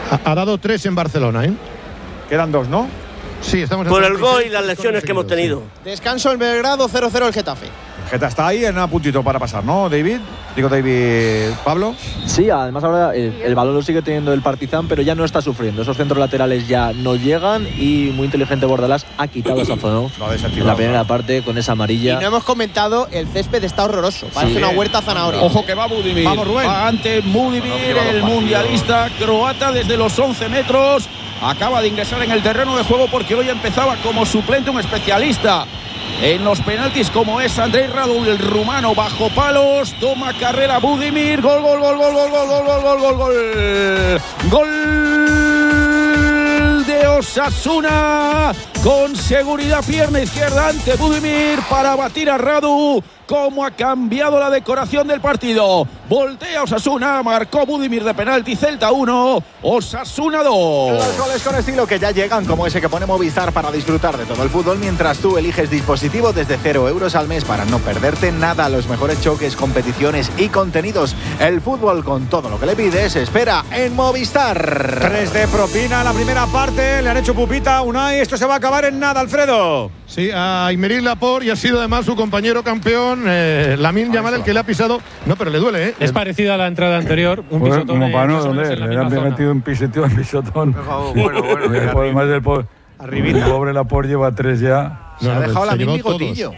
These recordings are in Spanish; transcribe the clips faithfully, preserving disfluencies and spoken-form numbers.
Ha, ha dado tres en Barcelona, ¿eh? Quedan dos, ¿no? Sí, estamos en por el gol y las lesiones que hemos tenido. Sí. Descanso en Belgrado, cero cero el Getafe. Geta está ahí en un puntito para pasar, ¿no, David? Digo, David, Pablo. Sí, además ahora el, el balón lo sigue teniendo el Partizan, pero ya no está sufriendo. Esos centros laterales ya no llegan y muy inteligente Bordalás ha quitado esa zona en la primera parte con esa amarilla. Y no hemos comentado, el césped está horroroso. Parece Sí. una huerta zanahoria. Ojo que va Budimir. Vamos, Rubén. Va ante Budimir, Bueno, el mundialista croata desde los once metros. Acaba de ingresar en el terreno de juego porque hoy empezaba como suplente un especialista en los penaltis como es Andrei Radu, el rumano, bajo palos. Toma carrera Budimir. Gol, gol, gol, gol, gol, gol, gol, gol, gol, gol, gol. Gol de Osasuna. Con seguridad, pierna izquierda ante Budimir para batir a Radu. Cómo ha cambiado la decoración del partido. Voltea Osasuna, marcó Budimir de penalti. Celta uno, Osasuna dos. Los goles con estilo que ya llegan, como ese que pone Movistar para disfrutar de todo el fútbol, mientras tú eliges dispositivo desde cero euros al mes para no perderte nada. Los mejores choques, competiciones y contenidos. El fútbol con todo lo que le pides espera en Movistar. Tres de propina la primera parte. Le han hecho pupita a Unai. Esto se va a acabar en nada, Alfredo. Sí, a Aymeric Laporte, y ha sido además su compañero campeón, eh, Lamine Yamal, el que le ha pisado. No, pero le duele, ¿eh? Es parecida a la entrada anterior. Un Pues, pisotón. como para no doler, doler, le han metido un pisotón, un pisotón. Bueno, bueno, Y después, además del pobre, el pobre Laporte lleva tres ya. Se ha dejado la misma bigotillo.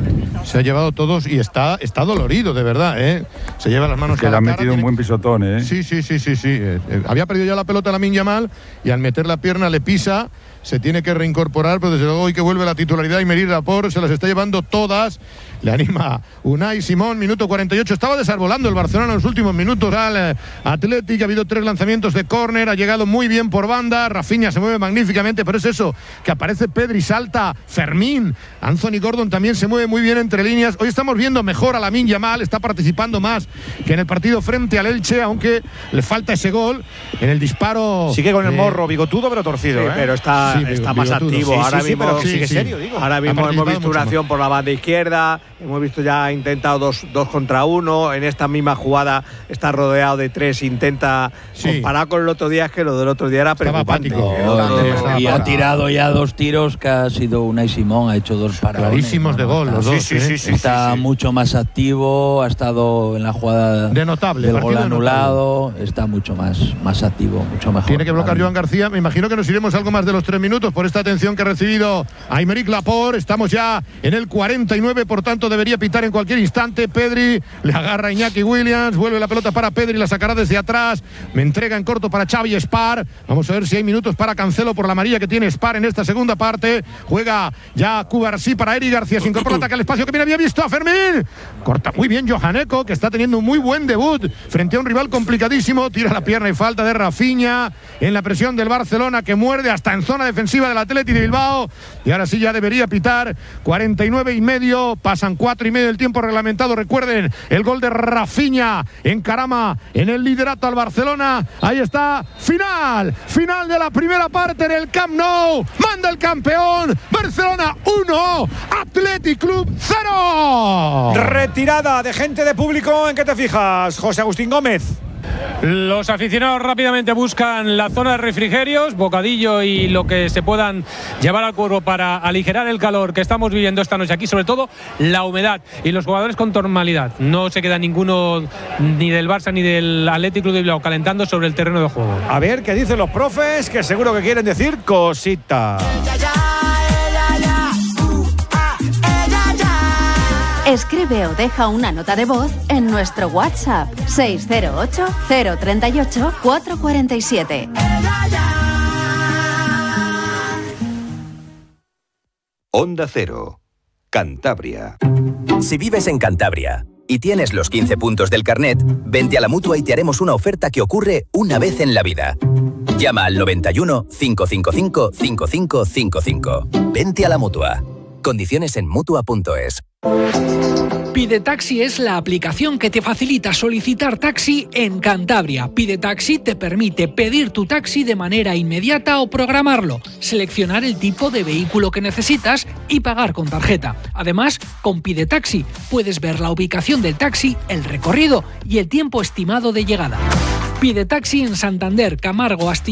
Se ha llevado todos y está, está dolorido, de verdad, ¿eh? Se lleva las manos Que a le la ha cara, metido un tiene- buen pisotón, ¿eh? Sí, sí, sí, sí, sí. Eh, eh, había perdido ya la pelota Lamine Yamal y al meter la pierna le pisa, se tiene que reincorporar, pero desde luego hoy que vuelve la titularidad y Aymeric Laporte se las está llevando todas. Le anima Unai Simón, minuto cuarenta y ocho. Estaba desarbolando el Barcelona en los últimos minutos al eh, Athletic. Ha habido tres lanzamientos de córner, ha llegado muy bien por banda. Rafinha se mueve magníficamente, pero es eso, que aparece Pedri, salta Fermín. Anthony Gordon también se mueve muy bien entre líneas. Hoy estamos viendo mejor a Lamine Yamal, está participando más que en el partido frente al Elche, aunque le falta ese gol en el disparo. Sigue con el eh, morro bigotudo, pero torcido, Sí, ¿eh? pero está, Sí, está bigotudo, más activo. sí, ahora sí, sí, mismo, pero que sigue sí, serio, digo. ahora Ha mismo hemos participado visto mucho una acción más. por la banda izquierda. Hemos visto ya ha intentado dos, dos contra uno. En esta misma jugada está rodeado de tres. Intenta Sí. comparar con el otro día, es que lo del otro día era Estaba preocupante. apático. El otro día Estaba y ha apático. tirado ya dos tiros que ha sido Unai Simón, ha hecho dos paradas. Clarísimos de gol, los dos. Sí, sí, ¿eh? sí, sí. Está mucho más activo, ha estado en la jugada De notable, del partido gol de anulado, está mucho más, más activo, mucho mejor. Tiene que bloquear Joan García. Me imagino que nos iremos algo más de los tres minutos por esta atención que ha recibido Aymeric Laporte. Estamos ya en el cuarenta y nueve, por tanto debería pitar en cualquier instante. Pedri le agarra a Iñaki Williams, vuelve la pelota para Pedri, la sacará desde atrás. Me entrega en corto para Xavi Spar. Vamos a ver si hay minutos para Cancelo por la amarilla que tiene Spar en esta segunda parte. Juega ya Cubarsí para Eric García. Se incorpora, ataca el espacio que bien había visto a Fermín. Corta muy bien Johan Eco, que está teniendo un muy buen debut frente a un rival complicadísimo. Tira la pierna y falta de Rafinha en la presión del Barcelona, que muerde hasta en zona defensiva del Athletic de Bilbao. Y ahora sí ya debería pitar. cuarenta y nueve y medio, pasan cuatro y medio del tiempo reglamentado. Recuerden el gol de Rafinha en Carama en el liderato al Barcelona. Ahí está, final, final de la primera parte en el Camp Nou. Manda el campeón, Barcelona uno, Athletic Club cero. Retirada de gente de público, ¿en qué te fijas, José Agustín Gómez? Los aficionados rápidamente buscan la zona de refrigerios, bocadillo y lo que se puedan llevar al cuerpo para aligerar el calor que estamos viviendo esta noche aquí, sobre todo la humedad y los jugadores con normalidad. No se queda ninguno ni del Barça ni del Athletic Club de Bilbao calentando sobre el terreno de juego. A ver qué dicen los profes, que seguro que quieren decir cositas. Escribe o deja una nota de voz en nuestro WhatsApp seis cero ocho, cero tres ocho, cuatro cuatro siete. Onda Cero, Cantabria. Si vives en Cantabria y tienes los quince puntos del carnet, vente a la Mutua y te haremos una oferta que ocurre una vez en la vida. Llama al noventa y uno, cinco cinco cinco, cinco cinco cinco cinco. Vente a la Mutua. Condiciones en Mutua punto es. Pide Taxi es la aplicación que te facilita solicitar taxi en Cantabria. Pide Taxi te permite pedir tu taxi de manera inmediata o programarlo, seleccionar el tipo de vehículo que necesitas y pagar con tarjeta. Además, con Pide Taxi puedes ver la ubicación del taxi, el recorrido y el tiempo estimado de llegada. Pide Taxi en Santander, Camargo, Astillero